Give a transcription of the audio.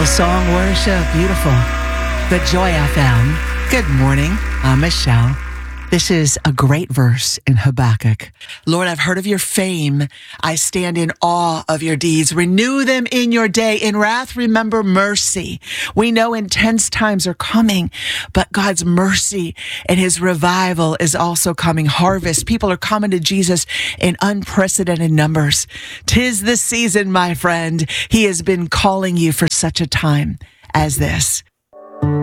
Song worship, beautiful. The Joy FM. Good morning, I'm Michelle. This is a great verse in Habakkuk. Lord, I've heard of your fame. I stand in awe of your deeds. Renew them in your day. In wrath, remember mercy. We know intense times are coming, but God's mercy and his revival is also coming. Harvest. People are coming to Jesus in unprecedented numbers. 'Tis the season, my friend. He has been calling you for such a time as this.